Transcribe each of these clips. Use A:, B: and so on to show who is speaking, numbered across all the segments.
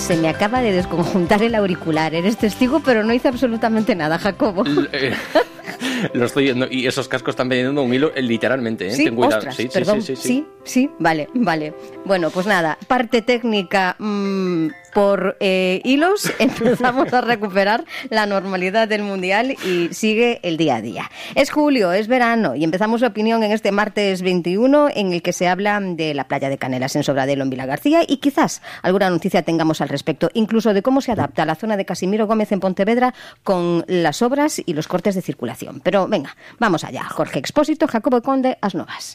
A: Se me acaba de desconjuntar el auricular. Eres testigo, pero no hice absolutamente nada, Jacobo.
B: Lo estoy viendo. Y esos cascos están vendiendo un hilo literalmente, ¿eh?
A: Sí,
B: Ten cuidado.
A: ostras, perdón. Sí, vale. Bueno, pues nada, parte técnica por hilos. Empezamos a recuperar la normalidad del Mundial y sigue el día a día. Es julio, es verano y empezamos la opinión en este martes 21 en el que se habla de la playa de Canelas en Sobradelo, en Vilagarcía, y quizás alguna noticia tengamos al respecto, incluso de cómo se adapta la zona de Casimiro Gómez en Pontevedra con las obras y los cortes de circulación. Pero venga, vamos allá. Jorge Expósito, Jacobo Conde, as novas.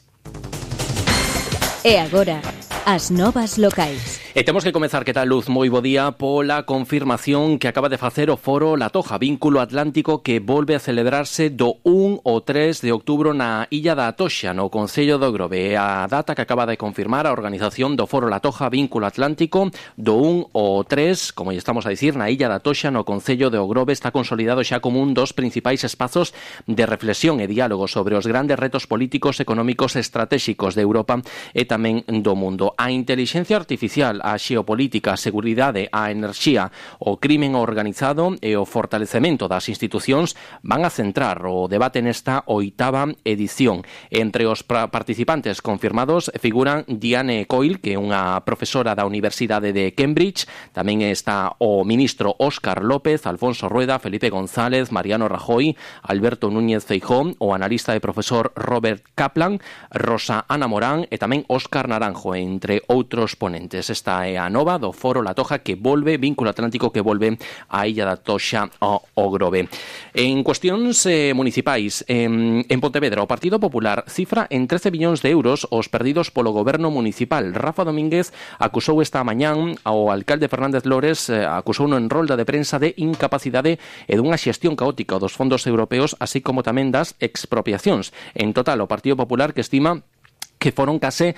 C: E agora, as novas locais.
B: E temos que comezar, que tal, Luz? Moi bo día, pola confirmación que acaba de facer o Foro La Toja, vínculo atlántico que volve a celebrarse do 1 ao 3 de outubro na Illa da Atoxa, no Concello do Grove. A data que acaba de confirmar a organización do Foro La Toja, vínculo atlántico, do 1 ao 3, como lle estamos a dicir, na Illa da Atoxa, no Concello do Grove, está consolidado xa como un dos principais espazos de reflexión e diálogo sobre os grandes retos políticos, económicos e estratégicos de Europa e tamén do mundo. A intelixencia artificial, a xeopolítica, a seguridade, a enerxía, o crimen organizado e o fortalecemento das institucións van a centrar o debate nesta 8ª edición. Entre os participantes confirmados figuran Diane Coyle, que é unha profesora da Universidade de Cambridge, tamén está o ministro Óscar López, Alfonso Rueda, Felipe González, Mariano Rajoy, Alberto Núñez Feijóo, o analista e profesor Robert Kaplan, Rosa Ana Morán e tamén Óscar Naranjo, entre outros ponentes. Esta é a nova do Foro La Toja que volve, vínculo atlántico que volve á Illa da Toxa ao Grove. En cuestións municipais, en Pontevedra, o Partido Popular cifra en 13 millóns de euros os perdidos polo goberno municipal. Rafa Domínguez acusou esta mañán ao alcalde Fernández Lores, acusou en rolda de prensa de incapacidade e dunha xestión caótica dos fondos europeos, así como tamén das expropiacións. En total, o Partido Popular que estima que foron case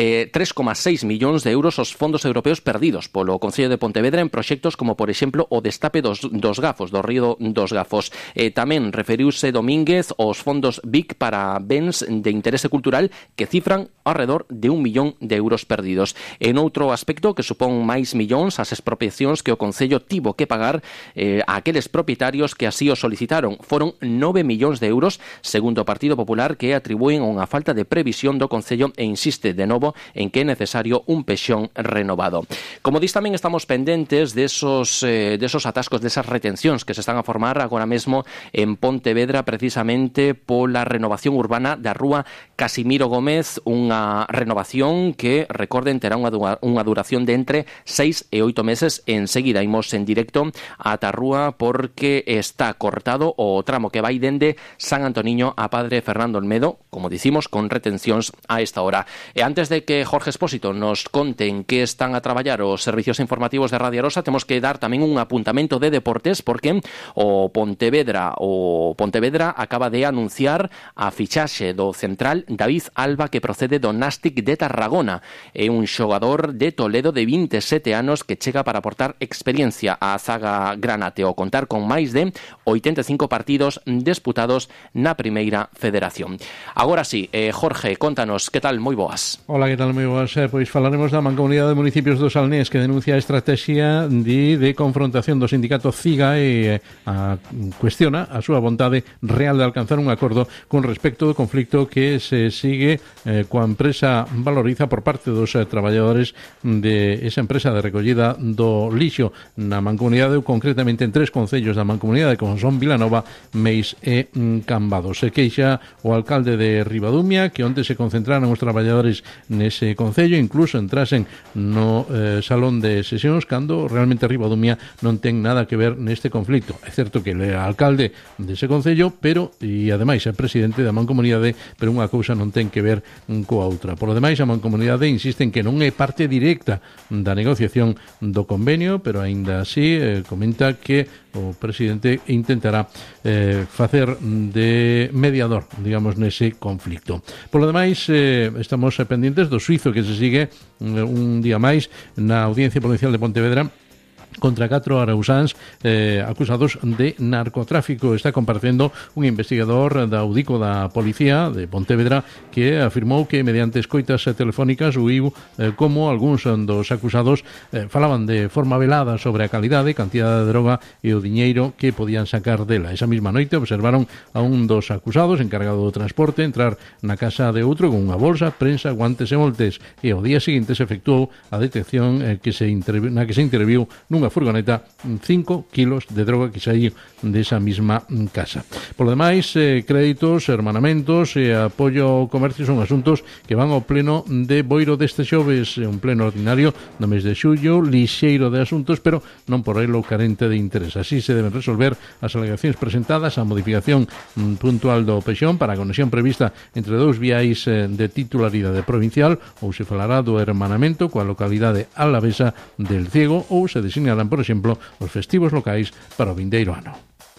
B: 3,6 millóns de euros os fondos europeos perdidos polo Concello de Pontevedra en proxectos como, por exemplo, o destape dos Gafos, do río dos Gafos. Tamén referiuse Domínguez aos fondos BIC para bens de interese cultural que cifran alrededor de 1 millón de euros perdidos. En outro aspecto que supón máis millóns, as expropiacións que o Concello tivo que pagar a aqueles propietarios que así o solicitaron. Foron 9 millóns de euros, segundo o Partido Popular, que atribúen a unha falta de previsión do Concello e insiste de novo en que é necesario un pexón renovado. Como dis, tamén estamos pendentes desos atascos, desas retencións que se están a formar agora mesmo en Pontevedra, precisamente pola renovación urbana da rúa Casimiro Gómez, unha renovación que, recorden, terá unha duración de entre 6 e 8 meses. Enseguida imos en directo ata a rúa porque está cortado o tramo que vai dende San Antoniño a Padre Fernando Olmedo, como dicimos, con retencións a esta hora. E antes de que Jorge Expósito nos conte en que están a traballar os servicios informativos de Radio Arosa, temos que dar tamén un apuntamento de deportes porque o Pontevedra acaba de anunciar a fichaxe do central David Alba, que procede do Nástic de Tarragona. É un xogador de Toledo de 27 anos que chega para aportar experiencia á zaga granate ao contar con máis de 85 partidos disputados na Primeira Federación. Agora sí, Jorge, contanos, que tal? Moi boas.
D: Hola, que tal? Moi boas. Pois falaremos da Mancomunidade de Municipios do Salnés, que denuncia a estrategia de confrontación do sindicato CIGA e cuestiona a súa vontade real de alcanzar un acordo con respecto do conflicto que se sigue coa empresa Valoriza por parte dos traballadores de esa empresa de recollida do lixo na Mancomunidade, ou concretamente en 3 concellos da Mancomunidade, como son Vilanova, Meis e Cambados. Se queixa o alcalde de Ribadumia que onte se concentraron os traballadores nese concello, incluso entrasen no salón de sesións cando realmente Ribadumia non ten nada que ver neste conflicto. É certo que ele é alcalde dese concello, pero e ademais é presidente da Mancomunidade, pero unha cousa non ten que ver coa outra. Por lo demais, a Mancomunidade insiste en que non é parte directa da negociación do convenio, pero aínda así comenta que o presidente intentará facer de mediador, digamos, nese conflicto. Por lo demais, estamos pendientes do xuízo que se sigue un día máis na Audiencia Provincial de Pontevedra contra 4 arausáns acusados de narcotráfico. Está comparecendo un investigador da UDICO da Policía de Pontevedra que afirmou que mediante escoitas telefónicas oíu como algúns dos acusados falaban de forma velada sobre a calidade, cantidade de droga e o diñeiro que podían sacar dela. Esa mesma noite observaron a un dos acusados encargado do transporte entrar na casa de outro con unha bolsa, prensa, guantes e moltes, e ao día seguinte se efectuou a detección na que se interviu nunha furgoneta 5 kilos de droga que saíu desa mesma casa. Por lo demais, créditos, hermanamentos e apoio ao comercio son asuntos que van ao pleno de Boiro deste xoves, un pleno ordinario no mes de xullo, lixeiro de asuntos, pero non por elo carente de interés. Así se deben resolver as alegacións presentadas á modificación puntual do Pexón para a conexión prevista entre dous viais de titularidade provincial, ou se falará do hermanamento coa localidade alavesa del Ciego, ou se designarán, por exemplo, os festivos locais para o vindeiro ano.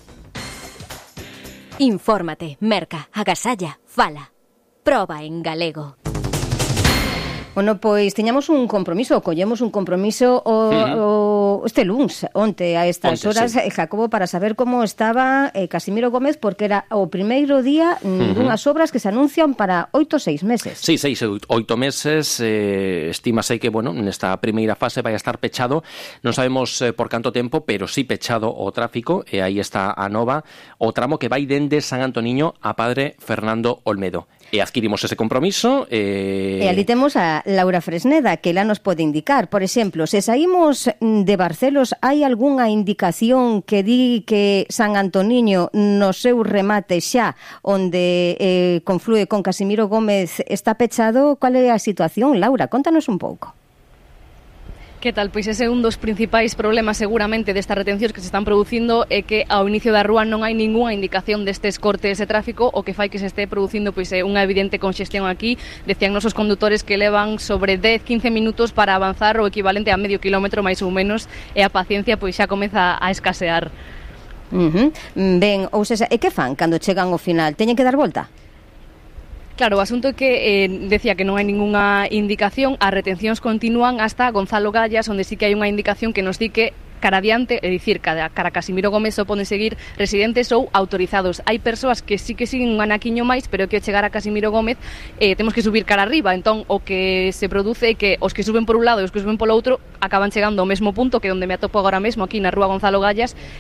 C: Infórmate, merca, agasalla, fala. Proba en galego.
A: Bueno, pois tiñamos un compromiso, collemos un compromiso este luns, onte a estas horas, sí. Jacobo, para saber como estaba Casimiro Gómez, porque era o primeiro día dunhas obras que se anuncian para 8 ou 6 meses.
B: Sí, 6 ou 8 meses, estímase que, bueno, nesta primeira fase vai a estar pechado, non sabemos por canto tempo, pero sí pechado o tráfico, e aí está a nova, o tramo que vai dende San Antoniño a Padre Fernando Olmedo. E adquirimos ese compromiso.
A: E ali temos a Laura Fresneda, que ela nos pode indicar. Por exemplo, se saímos de Barcelos, hai algunha indicación que di que San Antoniño no seu remate xa, onde conflúe con Casimiro Gómez, está pechado? Cal é a situación, Laura? Contanos un pouco.
E: Que tal? Pois ese é un dos principais problemas seguramente destas retencións que se están producindo é que ao inicio da rúa non hai ningunha indicación destes cortes de tráfico, o que fai que se este producindo pois unha evidente conxestión aquí. Decían nosos condutores que levan sobre 10-15 minutos para avanzar o equivalente a medio kilómetro máis ou menos, e a paciencia pois xa comeza a escasear.
A: Ben, ou seja, e que fan cando chegan ao final? Teñen que dar volta?
E: Claro, o asunto é que decía que non hai ningunha indicación, as retencións continúan hasta Gonzalo Gallas, onde sí que hai unha indicación que nos di que cara adiante, é dicir, cara Casimiro Gómez só poden seguir residentes ou autorizados. Hai persoas que sí que siguen un anaquiño máis, pero que ao chegar a Casimiro Gómez temos que subir cara arriba, entón o que se produce é que os que suben por un lado e os que suben polo outro acaban chegando ao mesmo punto que onde me atopo agora mesmo, aquí na rúa Gonzalo Gallas,